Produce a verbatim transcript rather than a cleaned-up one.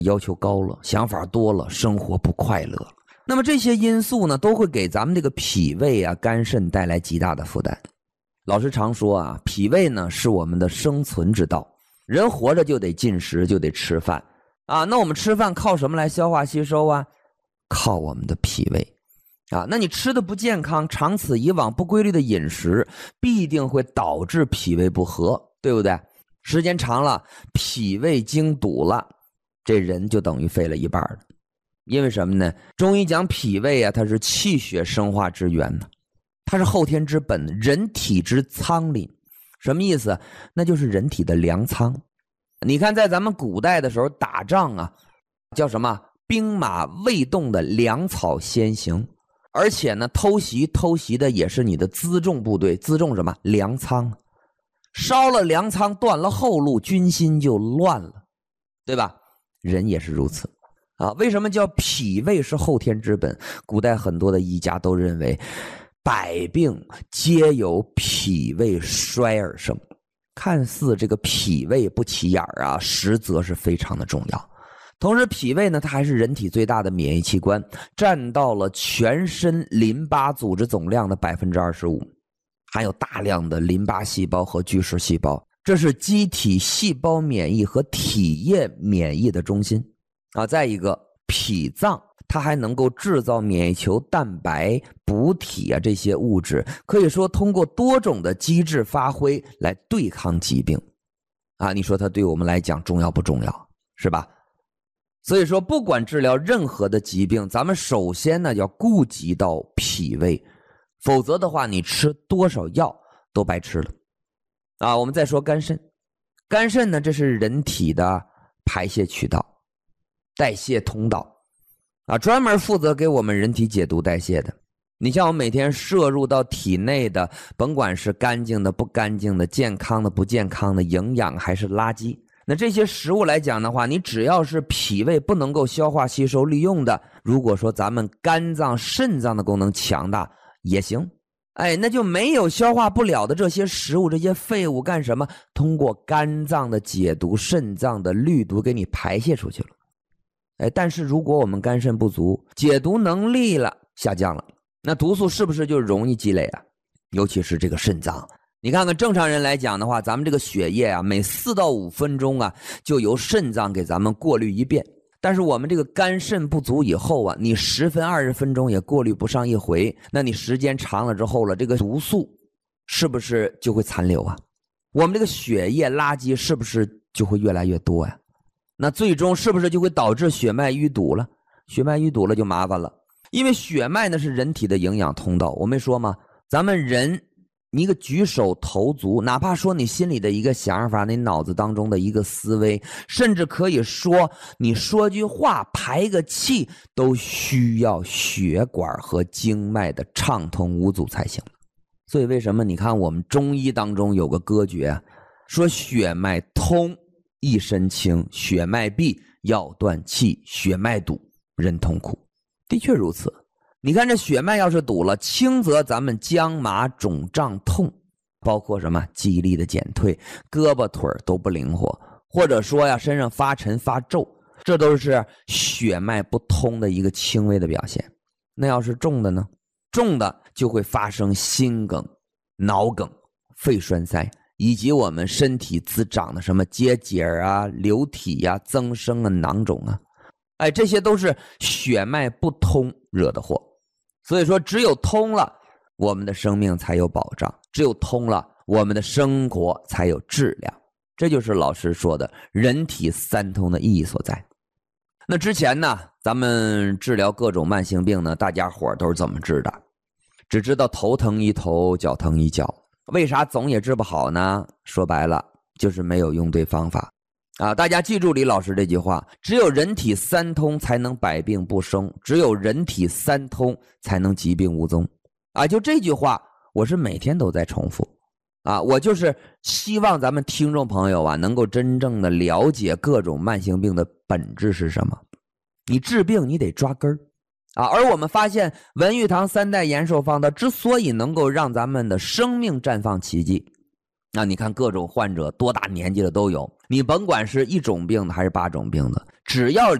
要求高了，想法多了，生活不快乐了。那么这些因素呢，都会给咱们这个脾胃啊、肝肾带来极大的负担。老师常说啊，脾胃呢是我们的生存之道，人活着就得进食，就得吃饭啊。那我们吃饭靠什么来消化吸收啊？靠我们的脾胃啊。那你吃的不健康，长此以往不规律的饮食，必定会导致脾胃不和，对不对？时间长了，脾胃经堵了，这人就等于废了一半了。因为什么呢？中医讲脾胃啊，它是气血生化之源呢，它是后天之本，人体之仓廪。什么意思？那就是人体的粮仓。你看在咱们古代的时候打仗啊，叫什么？兵马未动的粮草先行。而且呢，偷袭偷袭的也是你的辎重部队，辎重什么？粮仓。烧了粮仓，断了后路，军心就乱了，对吧？人也是如此啊。为什么叫脾胃是后天之本？古代很多的医家都认为百病皆由脾胃衰而生。看似这个脾胃不起眼啊，实则是非常的重要。同时脾胃呢，它还是人体最大的免疫器官，占到了全身淋巴组织总量的 百分之二十五， 含有大量的淋巴细胞和巨噬细胞，这是机体细胞免疫和体液免疫的中心啊。再一个，脾脏它还能够制造免疫球蛋白、补体啊这些物质，可以说通过多种的机制发挥来对抗疾病啊。你说它对我们来讲重要不重要？是吧？所以说不管治疗任何的疾病，咱们首先呢要顾及到脾胃，否则的话你吃多少药都白吃了啊。我们再说肝肾，肝肾呢这是人体的排泄渠道、代谢通道啊，专门负责给我们人体解毒代谢的。你像我们每天摄入到体内的，甭管是干净的不干净的，健康的不健康的，营养还是垃圾，那这些食物来讲的话，你只要是脾胃不能够消化吸收利用的，如果说咱们肝脏肾脏的功能强大也行，哎，那就没有消化不了的这些食物，这些废物干什么？通过肝脏的解毒、肾脏的滤毒给你排泄出去了。哎，但是如果我们肝肾不足，解毒能力了下降了，那毒素是不是就容易积累啊？尤其是这个肾脏，你看看正常人来讲的话，咱们这个血液啊，每四到五分钟啊，就由肾脏给咱们过滤一遍。但是我们这个肝肾不足以后啊，你十分二十分钟也过滤不上一回，那你时间长了之后了，这个毒素是不是就会残留啊？我们这个血液垃圾是不是就会越来越多呀？那最终是不是就会导致血脉淤堵了？血脉淤堵了就麻烦了，因为血脉呢是人体的营养通道。我没说吗？咱们人你一个举手投足，哪怕说你心里的一个想法，你脑子当中的一个思维，甚至可以说你说句话排个气，都需要血管和经脉的畅通无阻才行。所以为什么你看我们中医当中有个歌诀啊，说血脉通一身轻，血脉闭药断气，血脉堵人痛苦。的确如此，你看这血脉要是堵了，轻则咱们僵麻肿胀痛，包括什么记忆力的减退，胳膊腿都不灵活，或者说呀身上发沉发皱，这都是血脉不通的一个轻微的表现。那要是重的呢？重的就会发生心梗、脑梗、肺栓塞，以及我们身体滋长的什么结节啊、瘤体呀、啊、增生啊、囊肿啊，哎，这些都是血脉不通惹的祸。所以说只有通了，我们的生命才有保障，只有通了，我们的生活才有质量。这就是老师说的人体三通的意义所在。那之前呢，咱们治疗各种慢性病呢，大家伙都是怎么治的？只知道头疼一头，脚疼一脚，为啥总也治不好呢？说白了就是没有用对方法啊！大家记住李老师这句话，只有人体三通才能百病不生，只有人体三通才能疾病无踪啊！就这句话我是每天都在重复啊！我就是希望咱们听众朋友啊，能够真正的了解各种慢性病的本质是什么。你治病你得抓根儿啊！而我们发现文玉堂三代延寿方它之所以能够让咱们的生命绽放奇迹， 那你看各种患者多大年纪的都有，你甭管是一种病的还是八种病的，只要